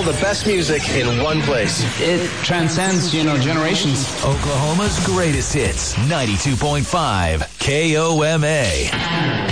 the best music in one place. It transcends, generations. Oklahoma's greatest hits, 92.5 KOMA.